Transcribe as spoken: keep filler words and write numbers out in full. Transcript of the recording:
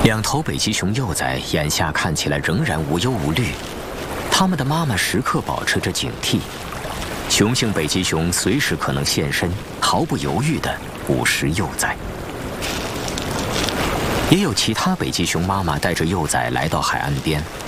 两头北极熊幼崽眼下看起来仍然无忧无虑，它们的妈妈时刻保持着警惕。雄性北极熊随时可能现身，毫不犹豫地捕食幼崽。也有其他北极熊妈妈带着幼崽来到海岸边，